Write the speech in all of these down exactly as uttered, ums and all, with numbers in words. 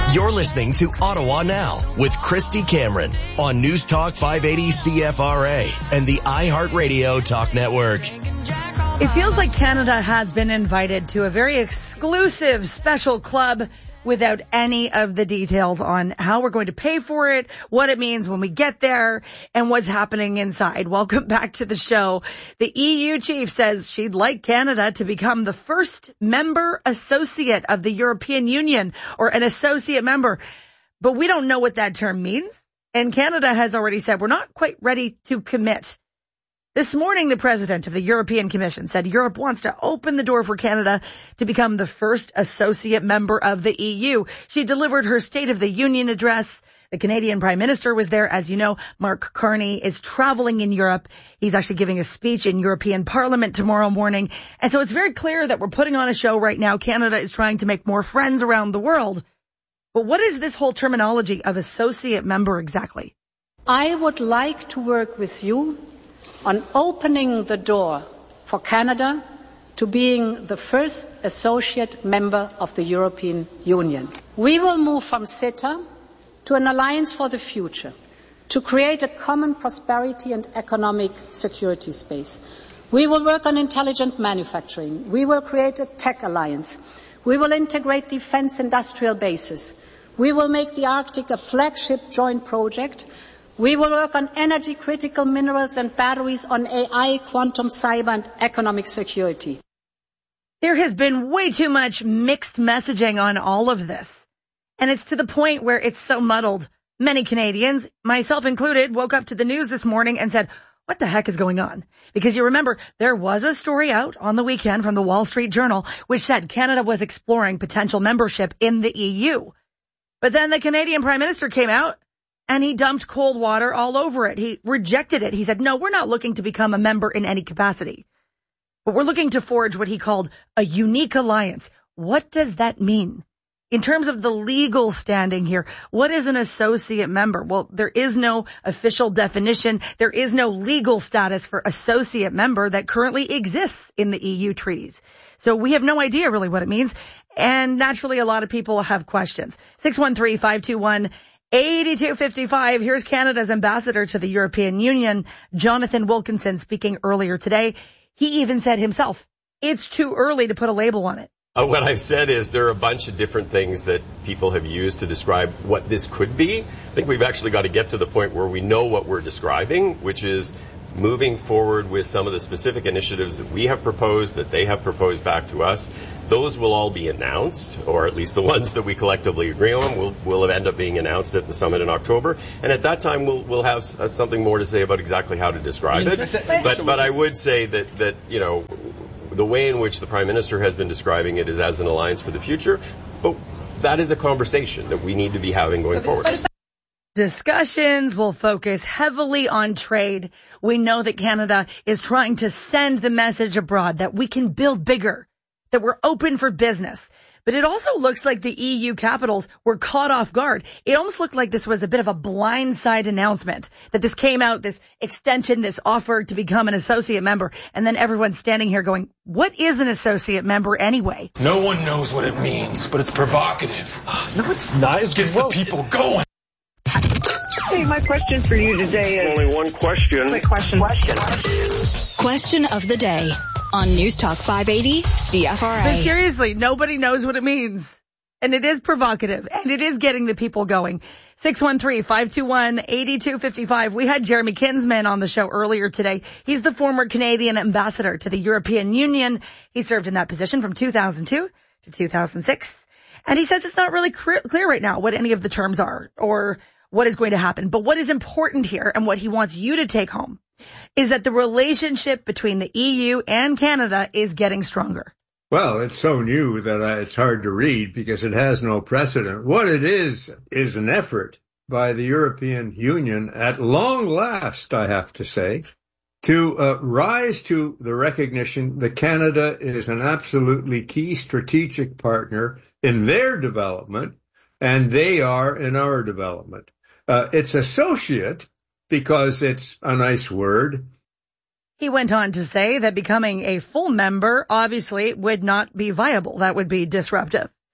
You're listening to Ottawa Now with Christy Cameron on News Talk five eighty C F R A and the iHeartRadio Talk Network. It feels like Canada has been invited to a very exclusive special club without any of the details on how we're going to pay for it, what it means when we get there, and what's happening inside. Welcome back to the show. The E U chief says she'd like Canada to become the first member associate of the European Union, or an associate member. But we don't know what that term means. And Canada has already said we're not quite ready to commit. This morning, the president of the European Commission said Europe wants to open the door for Canada to become the first associate member of the E U. She delivered her State of the Union address. The Canadian Prime Minister was there. As you know, Mark Carney is traveling in Europe. He's actually giving a speech in European Parliament tomorrow morning. And so it's very clear that we're putting on a show right now. Canada is trying to make more friends around the world. But what is this whole terminology of associate member exactly? I would like to work with you on opening the door for Canada to being the first associate member of the European Union. We will move from CETA to an alliance for the future, to create a common prosperity and economic security space. We will work on intelligent manufacturing. We will create a tech alliance. We will integrate defense industrial bases. We will make the Arctic a flagship joint project. We will work on energy-critical minerals and batteries, on A I, quantum, cyber, and economic security. There has been way too much mixed messaging on all of this. And it's to the point where it's so muddled. Many Canadians, myself included, woke up to the news this morning and said, what the heck is going on? Because you remember, there was a story out on the weekend from the Wall Street Journal which said Canada was exploring potential membership in the E U. But then the Canadian Prime Minister came out and he dumped cold water all over it. He rejected it. He said, no, we're not looking to become a member in any capacity, but we're looking to forge what he called a unique alliance. What does that mean? In terms of the legal standing here, what is an associate member? Well, there is no official definition. There is no legal status for associate member that currently exists in the E U treaties. So we have no idea really what it means. And naturally, a lot of people have questions. six one three, five two one, eight two five five. Here's Canada's ambassador to the European Union, Jonathan Wilkinson, speaking earlier today. He even said himself, it's too early to put a label on it. Uh, what I've said is there are a bunch of different things that people have used to describe what this could be. I think we've actually got to get to the point where we know what we're describing, which is moving forward with some of the specific initiatives that we have proposed, that they have proposed back to us. Those will all be announced, or at least the ones that we collectively agree on will, will end up being announced at the summit in October. And at that time, we'll, we'll have something more to say about exactly how to describe it. But, but I would say that, that, you know, the way in which the Prime Minister has been describing it is as an alliance for the future. But that is a conversation that we need to be having going forward. Discussions will focus heavily on trade. We know that Canada is trying to send the message abroad that we can build bigger, that we're open for business. But it also looks like the E U capitals were caught off guard. It almost looked like this was a bit of a blindside announcement, that this came out, this extension, this offer to become an associate member. And then everyone's standing here going, what is an associate member anyway? No one knows what it means, but it's provocative. No, it's not. It gets well, the people going. Hey, my question for you today is... Only one question. Quick question. Question. Question of the day on News Talk five eighty C F R A. But seriously, nobody knows what it means. And it is provocative. And it is getting the people going. six one three, five two one, eight two five five. We had Jeremy Kinsman on the show earlier today. He's the former Canadian ambassador to the European Union. He served in that position from two thousand two to two thousand six. And he says it's not really clear right now what any of the terms are or what is going to happen. But what is important here and what he wants you to take home is that the relationship between the E U and Canada is getting stronger. Well, it's so new that uh, it's hard to read because it has no precedent. What it is, is an effort by the European Union at long last, I have to say, to uh, rise to the recognition that Canada is an absolutely key strategic partner in their development, and they are in our development. Uh, it's associate because it's a nice word. He went on to say that becoming a full member obviously would not be viable. That would be disruptive.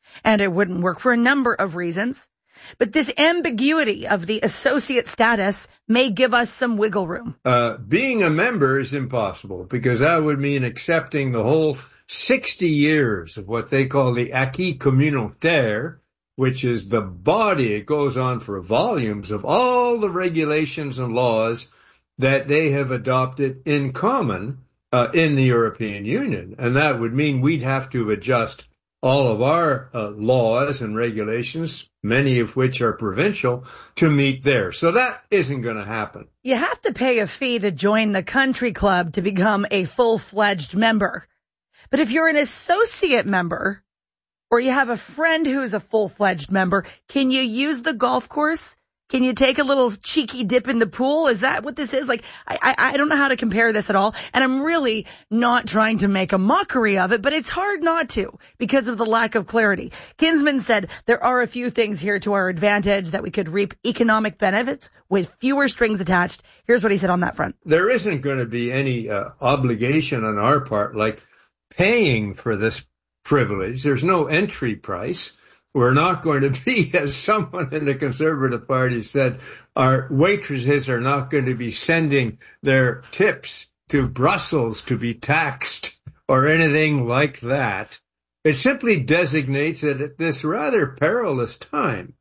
And it wouldn't work for a number of reasons. But this ambiguity of the associate status may give us some wiggle room. Uh, being a member is impossible because that would mean accepting the whole sixty years of what they call the acquis communautaire, which is the body. It goes on for volumes of all the regulations and laws that they have adopted in common uh, in the European Union. And that would mean we'd have to adjust all of our uh, laws and regulations, many of which are provincial, to meet theirs. So that isn't going to happen. You have to pay a fee to join the country club to become a full-fledged member. But if you're an associate member, or you have a friend who's a full-fledged member, can you use the golf course? Can you take a little cheeky dip in the pool? Is that what this is? Like, I, I, I don't know how to compare this at all. And I'm really not trying to make a mockery of it, but it's hard not to because of the lack of clarity. Kinsman said there are a few things here to our advantage that we could reap economic benefits with fewer strings attached. Here's what he said on that front. There isn't going to be any uh, obligation on our part, like paying for this privilege. There's no entry price. We're not going to be, as someone in the Conservative Party said, our waitresses are not going to be sending their tips to Brussels to be taxed or anything like that. It simply designates that at this rather perilous time,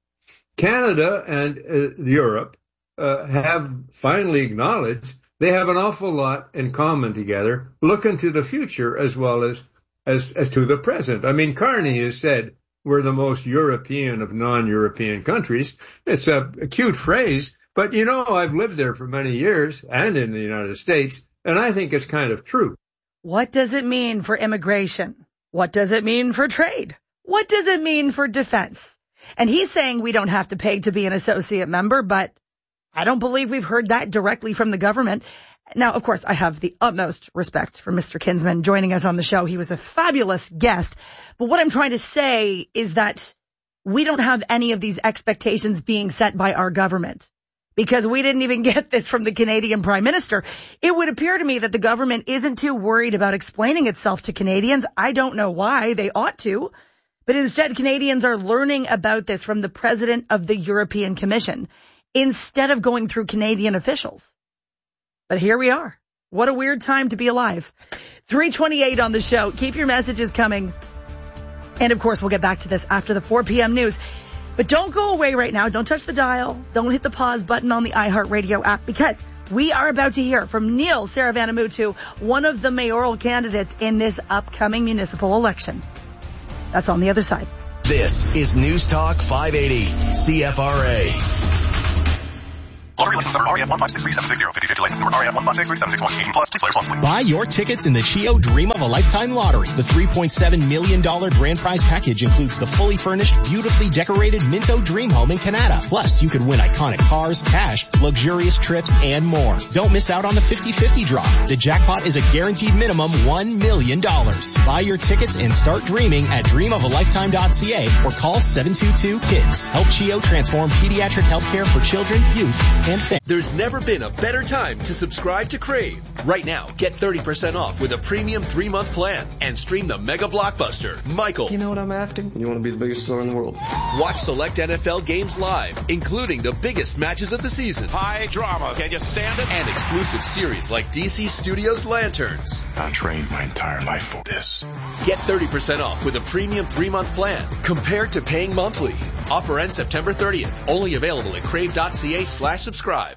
Canada and uh, Europe uh, have finally acknowledged they have an awful lot in common together, looking to the future as well as, as, as to the present. I mean, Carney has said, we're the most European of non-European countries. It's a, a cute phrase, but you know, I've lived there for many years and in the United States, and I think it's kind of true. What does it mean for immigration? What does it mean for trade? What does it mean for defense? And he's saying we don't have to pay to be an associate member, but I don't believe we've heard that directly from the government. Now, of course, I have the utmost respect for Mister Kinsman joining us on the show. He was a fabulous guest. But what I'm trying to say is that we don't have any of these expectations being set by our government because we didn't even get this from the Canadian Prime Minister. It would appear to me that the government isn't too worried about explaining itself to Canadians. I don't know why. They ought to. But instead, Canadians are learning about this from the President of the European Commission instead of going through Canadian officials. But here we are. What a weird time to be alive. three twenty-eight on the show. Keep your messages coming. And, of course, we'll get back to this after the four p.m. news. But don't go away right now. Don't touch the dial. Don't hit the pause button on the iHeartRadio app because we are about to hear from Neil Saravanamuttu, one of the mayoral candidates in this upcoming municipal election. That's on the other side. This is News Talk five eighty C F R A. Lottery license number R E F one five six three seven six zero. fifty fifty license number R E F one five six three seven six one. eighteen plus. Please play responsibly. Buy your tickets in the Chio Dream of a Lifetime Lottery. The three point seven million dollars grand prize package includes the fully furnished, beautifully decorated Minto Dream Home in Canada. Plus, you could win iconic cars, cash, luxurious trips, and more. Don't miss out on the fifty fifty draw. The jackpot is a guaranteed minimum one million dollars. Buy your tickets and start dreaming at dream of a lifetime dot c a or call seven two two KIDS. Help Chio transform pediatric healthcare for children, youth, and families. There's never been a better time to subscribe to Crave. Right now, get thirty percent off with a premium three-month plan and stream the mega blockbuster, Michael. You know what I'm after? You want to be the biggest star in the world. Watch select N F L games live, including the biggest matches of the season. High drama. Can you stand it? And exclusive series like D C Studios Lanterns. I trained my entire life for this. Get thirty percent off with a premium three-month plan compared to paying monthly. Offer ends September thirtieth. Only available at crave.ca slash subscribe.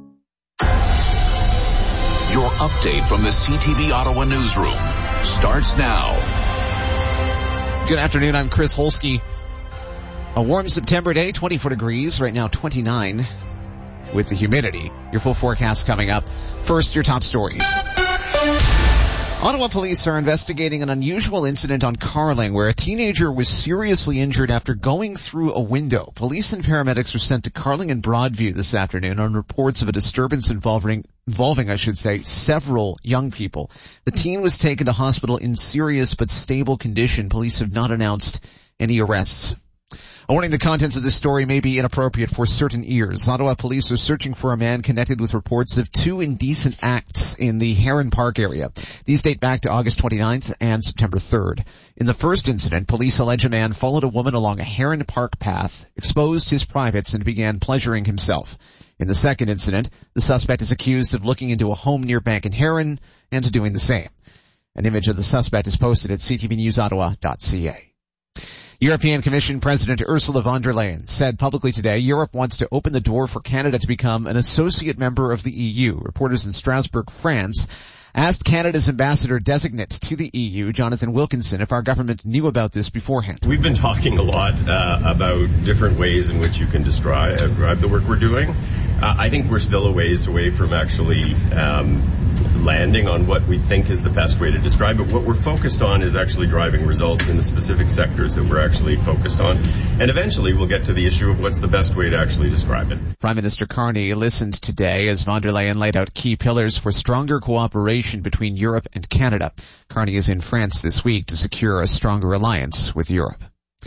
Your update from the C T V Ottawa newsroom starts now. Good afternoon. I'm Chris Holsky. A warm September day, twenty-four degrees, right now twenty-nine with the humidity. Your full forecast coming up. First, your top stories. Ottawa police are investigating an unusual incident on Carling where a teenager was seriously injured after going through a window. Police and paramedics were sent to Carling and Broadview this afternoon on reports of a disturbance involving, involving, I should say, several young people. The teen was taken to hospital in serious but stable condition. Police have not announced any arrests. A warning: the contents of this story may be inappropriate for certain ears. Ottawa police are searching for a man connected with reports of two indecent acts in the Heron Park area. These date back to August twenty-ninth and September third. In the first incident, police allege a man followed a woman along a Heron Park path, exposed his privates, and began pleasuring himself. In the second incident, the suspect is accused of looking into a home near Bank and Heron and doing the same. An image of the suspect is posted at c t v news ottawa dot c a. European Commission President Ursula von der Leyen said publicly today Europe wants to open the door for Canada to become an associate member of the E U. Reporters in Strasbourg, France, asked Canada's ambassador designate to the E U, Jonathan Wilkinson, if our government knew about this beforehand. We've been talking a lot uh, about different ways in which you can describe uh, the work we're doing. Uh, I think we're still a ways away from actually um, landing on what we think is the best way to describe it. What we're focused on is actually driving results in the specific sectors that we're actually focused on. And eventually we'll get to the issue of what's the best way to actually describe it. Prime Minister Carney listened today as von der Leyen laid out key pillars for stronger cooperation between Europe and Canada. Carney is in France this week to secure a stronger alliance with Europe.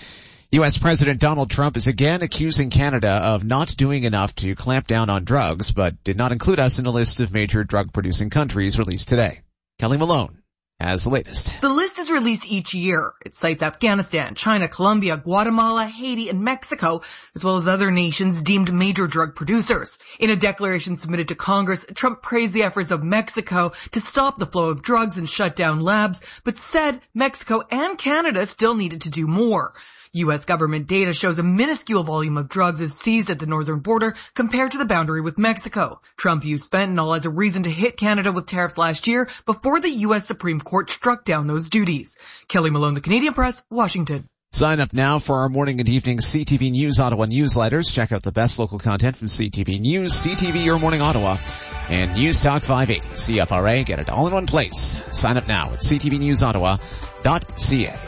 U S President Donald Trump is again accusing Canada of not doing enough to clamp down on drugs, but did not include us in a list of major drug-producing countries released today. Kelly Malone has the latest. The list is released each year. It cites Afghanistan, China, Colombia, Guatemala, Haiti, and Mexico, as well as other nations deemed major drug producers. In a declaration submitted to Congress, Trump praised the efforts of Mexico to stop the flow of drugs and shut down labs, but said Mexico and Canada still needed to do more. U S government data shows a minuscule volume of drugs is seized at the northern border compared to the boundary with Mexico. Trump used fentanyl as a reason to hit Canada with tariffs last year before the U S Supreme Court struck down those duties. Kelly Malone, The Canadian Press, Washington. Sign up now for our morning and evening C T V News Ottawa newsletters. Check out the best local content from C T V News, C T V Your Morning Ottawa, and News Talk five eighty, C F R A. Get it all in one place. Sign up now at c t v news ottawa dot c a.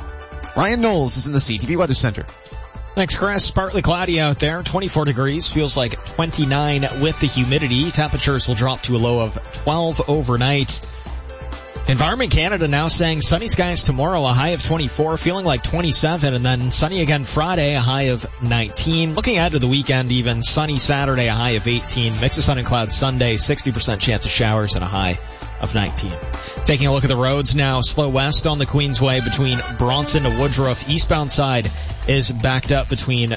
Ryan Knowles is in the C T V Weather Center. Thanks, Chris. Partly cloudy out there. twenty-four degrees. Feels like twenty-nine with the humidity. Temperatures will drop to a low of twelve overnight. Environment Canada now saying sunny skies tomorrow, a high of twenty-four, feeling like twenty-seven, and then sunny again Friday, a high of nineteen. Looking ahead to the weekend, even sunny Saturday, a high of eighteen. Mix of sun and clouds Sunday, sixty percent chance of showers, and a high of nineteen. Taking a look at the roads now, slow west on the Queensway between Bronson to Woodruff. Eastbound side is backed up between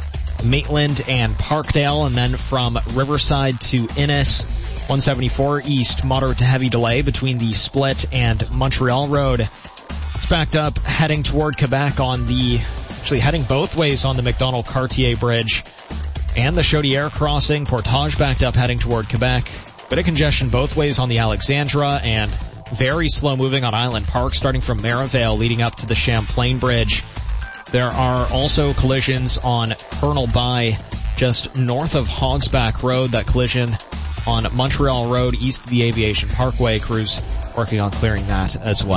Maitland and Parkdale, and then from Riverside to Innis. one seventy-four east, moderate to heavy delay between the Split and Montreal Road. It's backed up heading toward Quebec on the, actually heading both ways on the McDonald-Cartier Bridge and the Chaudière crossing. Portage backed up heading toward Quebec. Bit of congestion both ways on the Alexandra, and very slow moving on Island Park starting from Merivale leading up to the Champlain Bridge. There are also collisions on Colonel By just north of Hogsback Road. That collision on Montreal Road east of the Aviation Parkway. Crews working on clearing that as well.